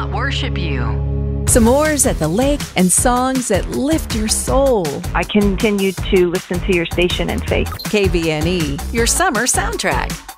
not worship you. S'mores at the lake and songs that lift your soul. I continue to listen to your station in faith. KVNE, your summer soundtrack.